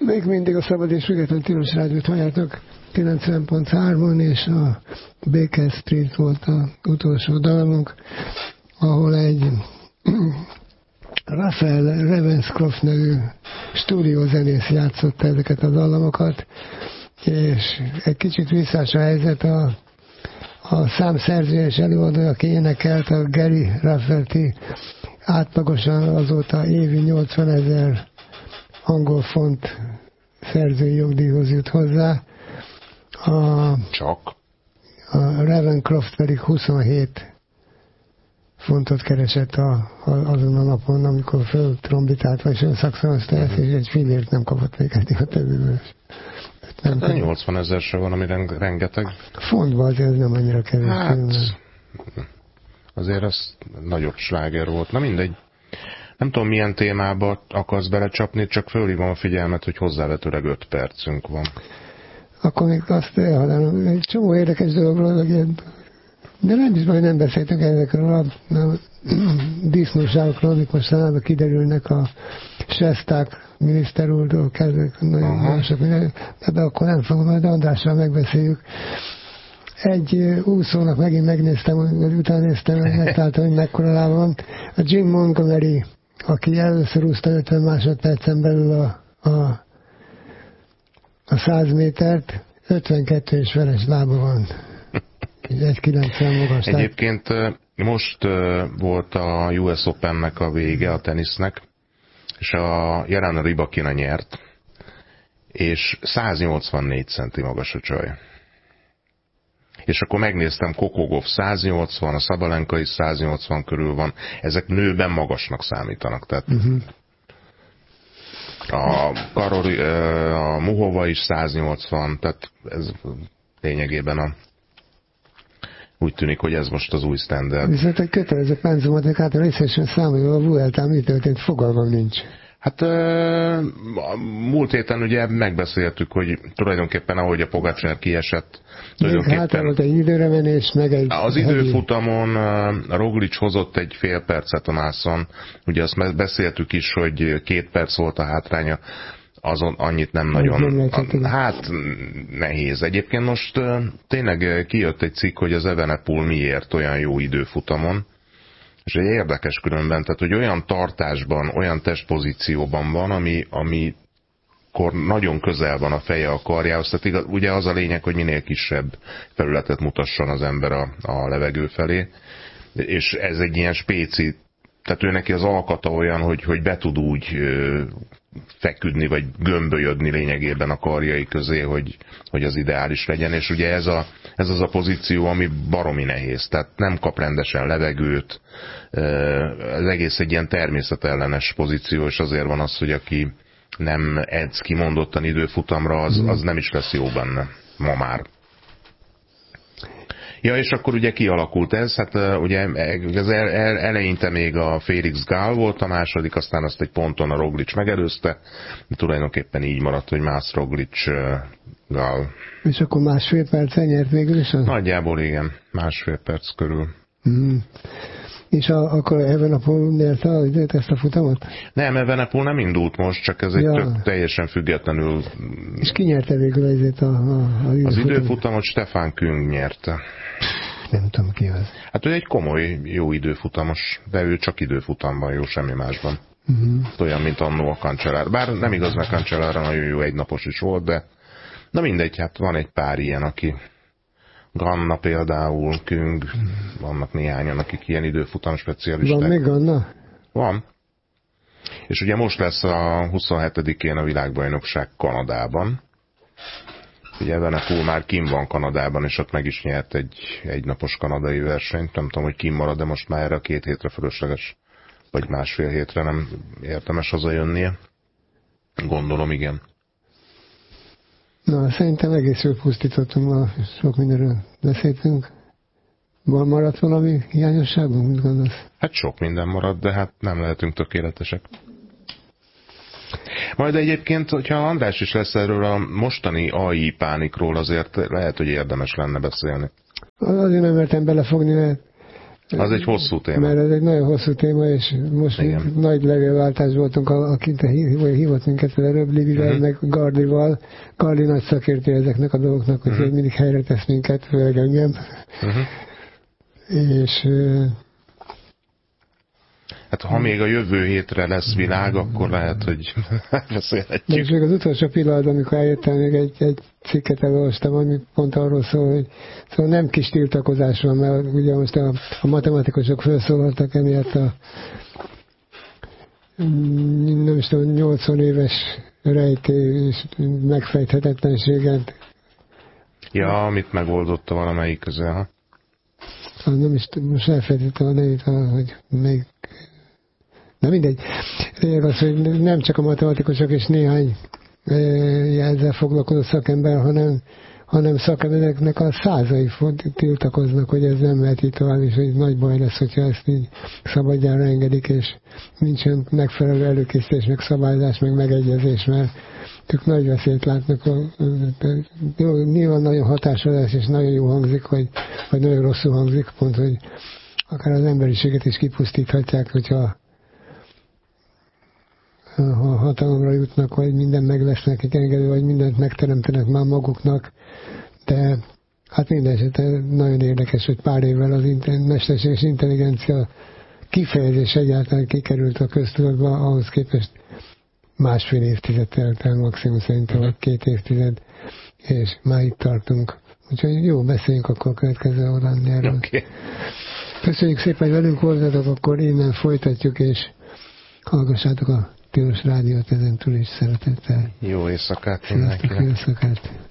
Még mindig a Szabad és Független Tilos Rádiót halljátok 90.3-on, és a Baker Street volt az utolsó dalunk, ahol egy Raphael Ravenscroft nevű stúdiózenész játszotta ezeket a dallamokat, és egy kicsit visszás a helyzet, a számszerző és előadó, aki énekelt, a Gary Rafferty átlagosan azóta évi 80 000 angol font szerzői jogdíjhoz jut hozzá. Csak? A Ravencroft pedig 27 fontot keresett azon a napon, amikor föltrombitált, vagy fölszakszonozta ezt, és egy fillért nem kapott még eddig a többiből. Hát 80 000 se van, ami rengeteg. Fontban azért nem annyira kevés. Hát, azért az nagyobb sláger volt. Na mindegy. Nem tudom, milyen témába akarsz belecsapni, csak fölhívom a figyelmet, hogy hozzávetőleg 5 percünk van. Akkor még azt elhalálom. Egy csomó érdekes dologról, de nem is baj, nem beszéltünk ezekről a disznóságokról, amik most talán kiderülnek a sesták miniszter úrtól kezdve, nagyon mások, de akkor nem fogom, majd Andrással megbeszéljük. Egy úszónak megint megnéztem, vagy utána néztem, megtaláltam, hogy mekkora lába van. A Jim Montgomery, aki először úszta 50 másodpercen belül a 100 métert, 52 és feles lába van. 1,90 magas. Egyébként most volt a US Opennek a vége, a tenisznek, és a Jelena Rybakina nyert, és 184 centi magas a csaj. És akkor megnéztem, Kokogov 180, a Szabalenka is 180 körül van, ezek nőben magasnak számítanak, tehát a Muhova is 180, tehát ez lényegében úgy tűnik, hogy ez most az új standard. Viszont egy kötelező penzumatikát részesen számolva a Vueltán mi történt, fogalmam nincs. Hát múlt héten ugye megbeszéltük, hogy tulajdonképpen ahogy a Pogačar kiesett, tulajdonképpen volt egy időremenés, meg egy... Az időfutamon Roglic hozott egy fél percet a Nászon, ugye azt beszéltük is, hogy 2 perc volt a hátránya, azon annyit nem nagyon... Hát nehéz. Egyébként most tényleg kijött egy cikk, hogy az Evenepoel miért olyan jó időfutamon, és egy érdekes különben, tehát hogy olyan tartásban, olyan testpozícióban van, amikor nagyon közel van a feje a karjához, tehát ugye az a lényeg, hogy minél kisebb felületet mutasson az ember a levegő felé, és ez egy ilyen spéci, tehát ő neki az alkata olyan, hogy be tud úgy feküdni, vagy gömbölyödni lényegében a karjai közé, hogy az ideális legyen, és ugye ez az a pozíció, ami baromi nehéz, tehát nem kap rendesen levegőt, az egész egy ilyen természetellenes pozíció, és azért van az, hogy aki nem edz kimondottan időfutamra, az nem is lesz jó benne, ma már. Ja, és akkor ugye kialakult ez, hát ugye az eleinte még a Félix Gál volt a második, aztán azt egy ponton a Roglic megelőzte, de tulajdonképpen így maradt, hogy Mász, Roglic, Gál. És akkor 1,5 percen nyert végül is? Nagyjából igen, 1,5 perc körül. És akkor Evenepoel nyerte ezt a futamot? Nem, Evenepoel nem indult most, csak ez egy teljesen függetlenül... És ki nyerte végül ezért az időfutamot? Stefan Küng nyerte. Nem tudom ki az. Hát ő egy komoly, jó időfutamos, de ő csak időfutamban jó, semmi másban. Olyan, mint annó a Cancellara. Bár nem igaz, mert Cancellara nagyon jó egynapos is volt, de na mindegy, hát van egy pár ilyen, aki... Ganna például, Küng, vannak néhányan, akik ilyen időfutam specialisták. Van még Ganna? Van. És ugye most lesz a 27-én a világbajnokság Kanadában. Ugye Evenepoel már kim van Kanadában, és ott meg is nyert egy egynapos kanadai versenyt. Nem tudom, hogy kim marad, de most már erre a 2 hétre fölösleges, vagy 1,5 hétre nem érdemes hazajönnie. Gondolom, igen. Na, szerintem egész jól pusztítottunk ma, sok mindenről beszéltünk. Maradt valami hiányosságunk, mit gondolsz? Hát sok minden maradt, de hát nem lehetünk tökéletesek. Majd egyébként, hogyha András is lesz erről a mostani AI pánikról, azért lehet, hogy érdemes lenne beszélni. Azért nem mertem belefogni, mert Az egy hosszú téma. Mert ez egy nagyon hosszú téma, és most nagy levélváltás voltunk, akint hívott minket előbb Livivel, meg Gardival. Gardi nagy szakértő ezeknek a dolgoknak, hogy mindig helyre tesz minket, főleg engem. És... Hát ha még a jövő hétre lesz világ, akkor lehet, hogy beszélhetjük. De még az utolsó pillanatban, amikor eljöttem, még egy cikket elolvastam, ami pont arról szól, hogy szóval nem kis tiltakozás van, mert ugye most a matematikusok felszólaltak emiatt nem is tudom, 80 éves rejtély és megfejthetetlenséget. Ja, amit megoldotta valamelyik közel, ha? Nem is most elfelejtettem a nevét, hogy még... Na mindegy. Lényeg az, hogy nem csak a matematikusok és néhány ezzel foglalkozó szakember, hanem szakembereknek a százai tiltakoznak, hogy ez nem mehet itt tovább, és hogy nagy baj lesz, hogyha ezt így szabadjára engedik, és nincsen megfelelő előkészítés, meg szabályzás, meg megegyezés, mert ők nagy veszélyt látnak. Nyilván nagyon hatásos, és nagyon jó hangzik, vagy nagyon rosszul hangzik, pont, hogy akár az emberiséget is kipusztíthatják, hogyha ha hatalomra jutnak, vagy minden meg lesz nekik engedő, vagy mindent megteremtenek már maguknak, de hát minden esetben nagyon érdekes, hogy pár évvel az mesterséges intelligencia kifejezés egyáltalán kikerült a köztudatba, ahhoz képest másfél évtized telt el maximum szerintem, vagy 2 évtized, és már itt tartunk. Úgyhogy jó, beszéljünk akkor a következő órán erről. Okay. Köszönjük szépen, hogy velünk voltatok, akkor innen folytatjuk, és hallgassátok a Tilos Rádiót ezentúl is szeretettel. Jó éjszakát mindenkinek. Jó éjszakát.